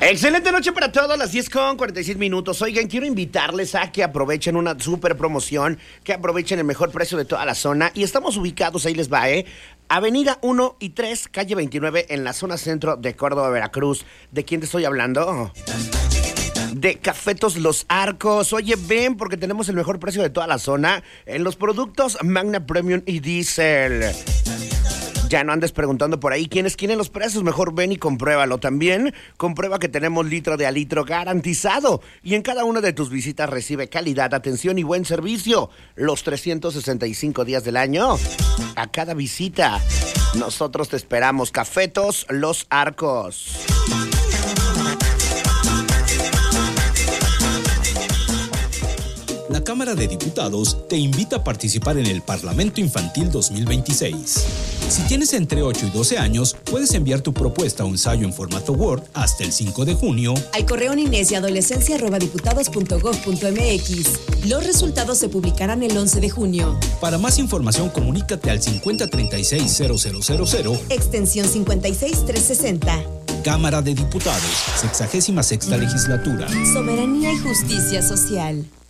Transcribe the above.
Excelente noche para todos, las 10:46. Oigan, quiero invitarles a que aprovechen una super promoción, que aprovechen el mejor precio de toda la zona. Y estamos ubicados, ahí les va, Avenida 1 y 3, calle 29, en la zona centro de Córdoba, Veracruz. ¿De quién te estoy hablando? De Cafetos Los Arcos. Oye, ven, porque tenemos el mejor precio de toda la zona en los productos Magna Premium y Diesel. Ya no andes preguntando por ahí quiénes quieren los precios, mejor ven y compruébalo. También comprueba que tenemos litro de a litro garantizado. Y en cada una de tus visitas recibe calidad, atención y buen servicio. Los 365 días del año. A cada visita. Nosotros te esperamos. Cafetos Los Arcos. La Cámara de Diputados te invita a participar en el Parlamento Infantil 2026. Si tienes entre 8 y 12 años, puedes enviar tu propuesta o ensayo en formato Word hasta el 5 de junio al correo ninesyadolescencia@diputados.gov.mx. Los resultados se publicarán el 11 de junio. Para más información, comunícate al 5036-0000, extensión 56360. Cámara de Diputados, 66ª legislatura. Soberanía y justicia social.